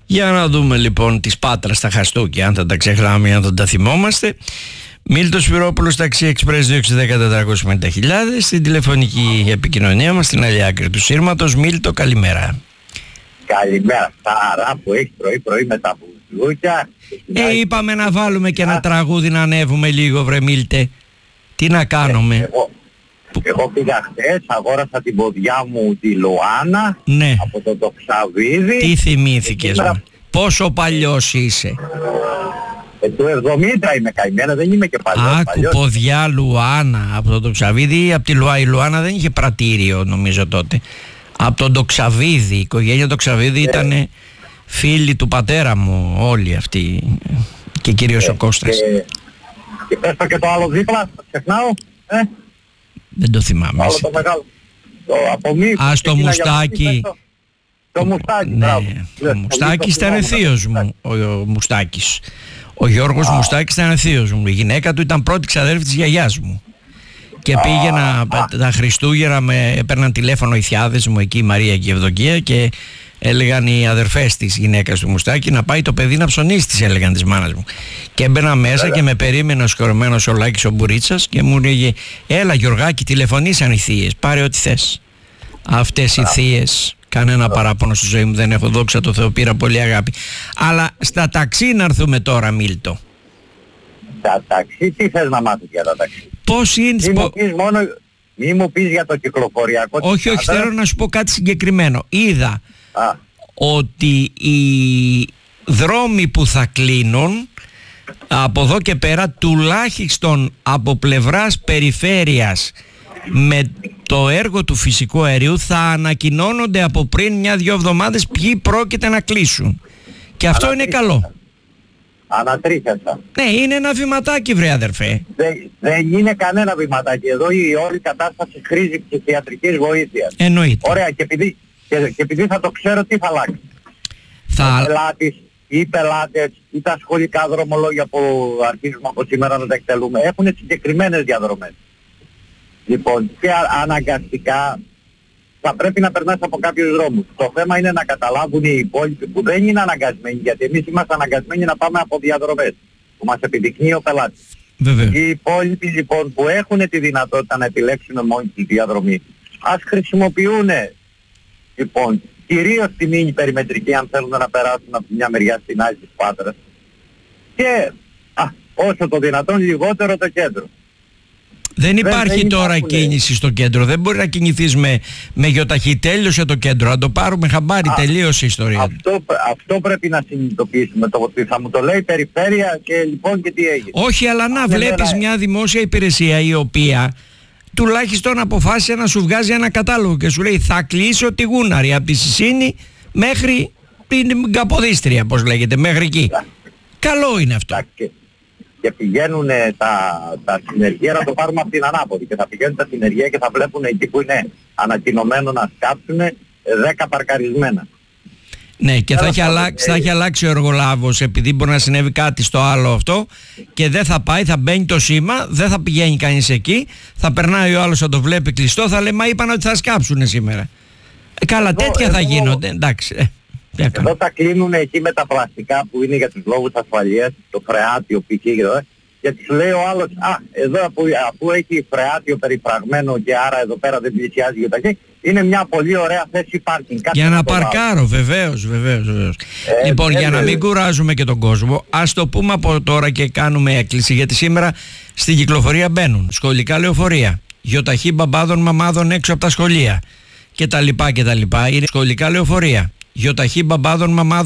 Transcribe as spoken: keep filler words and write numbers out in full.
Για να δούμε λοιπόν τις Πάτρας στα Χαστούκια, αν θα τα ξεχνάμε, αν θα τα θυμόμαστε. Μίλτος Σπυρόπουλος, Ταξί Εξπρές δύο έξι ένα μηδέν τετρακόσιες πενήντα χιλιάδες. Στην τηλεφωνική επικοινωνία μας στην άλλη άκρη του σύρματος. Μίλτο, καλημέρα. Καλημέρα. Χαρά που έχει πρωί πρωί με τα μπουζούκια. Ε, είπαμε να βάλουμε και ένα τραγούδι να ανέβουμε λίγο, βρε Μίλτε. Τι να κάνουμε. Ε, εγώ, εγώ πήγα χθες, αγόρασα την ποδιά μου τη Λουάνα, ναι, από το Τοξαβίδι. Τι θυμήθηκες, σήμερα... μα. Πόσο παλιός είσαι. Ε, του εβδομήντα είμαι καημένα, δεν είμαι και παλιός. Άκου, παλιός. ποδιά Λουάνα από το Τοξαβίδι ή από τη Λουά. Η Λουάνα δεν είχε πρατήριο νομίζω τότε. Από τον Τοξαβίδι, η οικογένεια Τοξαβίδι ε. ήταν φίλοι του πατέρα μου όλοι αυτοί. Και κυρίως ε, ο Κώστας. Και, και πες το και το άλλο δίπλα, το ξεχνάω. Ε? Δεν το θυμάμαι. Το άλλο το μεγάλο. Το από μη, Ας το Μουστάκι. Το, το Μουστάκι, ναι, μπράβο. ο Μουστάκης ήταν θείος μου, ο, ο Μουστάκης. Ο Γιώργος Α. Μουστάκης ήταν θείος μου. Η γυναίκα του ήταν πρώτη ξαδέρφη της γιαγιάς μου. Και Α, πήγαινα α. τα Χριστούγεννα, με έπαιρναν τηλέφωνο οι θιάδες μου εκεί, η Μαρία και η Ευδοκία, και έλεγαν οι αδερφές της γυναίκας του Μουστάκη να πάει το παιδί να ψωνίσει, τις έλεγαν της μάνας μου. Και έμπαινα μέσα Έλα. και με περίμενε ο σκορμένος ο Λάκης ο Μπουρίτσας και μου έλεγε, έλα Γιωργάκη, τηλεφωνήσαν οι θείες, πάρε ό,τι θες. Αυτές οι θείες, κανένα παράπονο στη ζωή μου δεν έχω, δόξα τω Θεώ, πήρα πολύ αγάπη. Αλλά στα ταξί να έρθουμε τώρα, Μίλτο. Τα ταξί, τι θες να μάθεις για τα ταξί. Πώς είναι... Μη μου πεις μόνο, μη μου πεις για το κυκλοφοριακό. Όχι, όχι, θέλω να σου πω κάτι συγκεκριμένο. Είδα Α. ότι οι δρόμοι που θα κλείνουν από εδώ και πέρα, τουλάχιστον από πλευράς περιφέρειας, με το έργο του φυσικού αερίου, θα ανακοινώνονται από πριν μια-δυο εβδομάδες ποιοι πρόκειται να κλείσουν. Και αυτό Ανατρίχιασα. είναι καλό. Ανατρίχιασα. Ναι, είναι ένα βηματάκι, βρε αδερφέ. Δεν, δεν είναι κανένα βηματάκι. Εδώ η όλη κατάσταση χρήζει ψυχιατρικής βοήθειας. Εννοείται. Ωραία, και επειδή, και, και επειδή θα το ξέρω, τι θα αλλάξει. Θα... Ο πελάτης ή οι πελάτες ή τα σχολικά δρομολόγια που αρχίζουμε από σήμερα να τα εκτελούμε έχουν συγκεκριμένες διαδρομές. Λοιπόν, και α, αναγκαστικά θα πρέπει να περνάς από κάποιους δρόμους. Το θέμα είναι να καταλάβουν οι υπόλοιποι που δεν είναι αναγκασμένοι, γιατί εμείς είμαστε αναγκασμένοι να πάμε από διαδρομές που μας επιδεικνύει ο πελάτης. Βέβαια. Οι υπόλοιποι λοιπόν που έχουν τη δυνατότητα να επιλέξουν μόνοι τη διαδρομή, ας χρησιμοποιούν λοιπόν κυρίως τη μήνυ περιμετρική αν θέλουν να περάσουν από μια μεριά στην άλλη της Πάτρας, και α, όσο το δυνατόν λιγότερο το κέντρο. Δεν υπάρχει δεν τώρα υπάρχουν... κίνηση στο κέντρο. Δεν μπορεί να κινηθείς με, με γιοταχή. Τέλειωσε το κέντρο. Να το πάρουμε χαμπάρι. Α, τελείωσε η ιστορία. Αυτό, αυτό πρέπει να συνειδητοποιήσουμε. Το ότι θα μου το λέει η περιφέρεια και λοιπόν και τι έγινε. Όχι, αλλά να βλέπεις μια δημόσια υπηρεσία η οποία τουλάχιστον αποφάσισε να σου βγάζει ένα κατάλογο και σου λέει θα κλείσω τη Γούναρη από τη Σισίνη μέχρι την Καποδίστρια, πώς λέγεται, μέχρι εκεί. Καλό είναι αυτό. Και, και πηγαίνουν τα, τα συνεργεία, να το πάρουμε από την ανάποδη, και θα πηγαίνουν τα συνεργεία και θα βλέπουν εκεί που είναι ανακοινωμένο να σκάψουν δέκα παρκαρισμένα. Ναι, και θα έχει, αλλάξει, θα έχει αλλάξει ο εργολάβος, επειδή μπορεί να συνέβη κάτι στο άλλο αυτό, και δεν θα πάει, θα μπαίνει το σήμα, δεν θα πηγαίνει κανείς εκεί, θα περνάει ο άλλος, θα το βλέπει κλειστό, θα λέει μα είπαν ότι θα σκάψουν σήμερα. Ε, καλά, εδώ, τέτοια εδώ, θα γίνονται, εντάξει. Ε, εδώ τα κλείνουν εκεί με τα πλαστικά που είναι για τους λόγους ασφαλείας, το φρεάτιο π.χ. γιατί σου λέει ο άλλος, α, εδώ αφού, αφού έχει φρεάτιο περιφραγμένο και άρα εδώ πέρα δεν πλησιάζει για τα εκεί, είναι μια πολύ ωραία θέση πάρκινγκ. Για να παρκάρω, βεβαίως, βεβαίως, βεβαίως. Ε, λοιπόν, ε, για ε, να μην κουράζουμε και τον κόσμο, ας το πούμε από τώρα και κάνουμε έκκληση, γιατί σήμερα στην κυκλοφορία μπαίνουν σχολικά λεωφορεία, γιοταχή μπαμπάδων μαμάδων έξω από τα σχολεία και τα λοιπά και τα λοιπά. Είναι σχολικά λεωφορεία, γιοταχή μπαμπάδων μαμάδων